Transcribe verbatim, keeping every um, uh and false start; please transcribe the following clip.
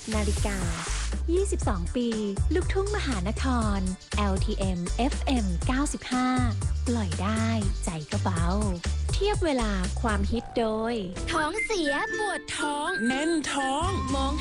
นาฬิกายี่สิบสอง ปี ลูกทุ่งมหานคร แอล ที เอ็ม เอฟ เอ็ม เก้าสิบห้า ปล่อยได้ใจก็เบาเทียบเวลาความฮิตโดยท้องเสียปวดท้องแน่นท้องมอง